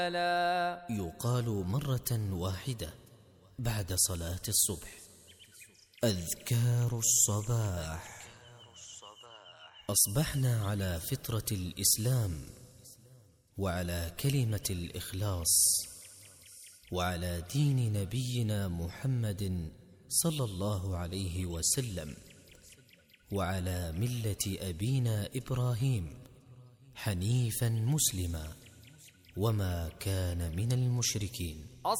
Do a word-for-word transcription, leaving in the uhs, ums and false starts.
يقال مرة واحدة بعد صلاة الصبح: أذكار الصباح. أصبحنا على فطرة الإسلام، وعلى كلمة الإخلاص، وعلى دين نبينا محمد صلى الله عليه وسلم، وعلى ملة أبينا إبراهيم حنيفا مسلما، وما كان من المشركين.